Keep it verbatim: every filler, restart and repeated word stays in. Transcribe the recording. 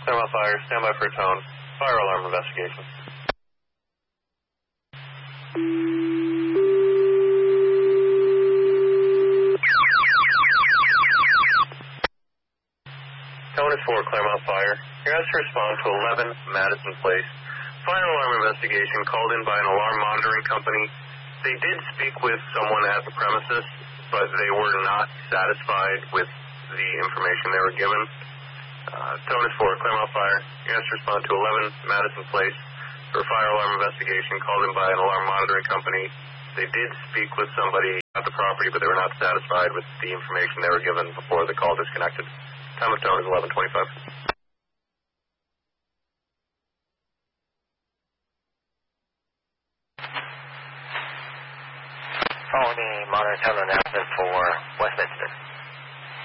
Claremont Fire, stand by for a tone. Fire alarm investigation. Tone is for Claremont Fire. You're asked to respond to eleven Madison Place. Fire alarm investigation called in by an alarm monitoring company. They did speak with someone at the premises, but they were not satisfied with the information they were given. Uh, tone is for Claremont Fire. You're asked to respond to eleven Madison Place for a fire alarm investigation called in by an alarm monitoring company. They did speak with somebody at the property, but they were not satisfied with the information they were given before the call disconnected. Time of tone is eleven twenty-five. Following the monitor tone announcement for Westminster.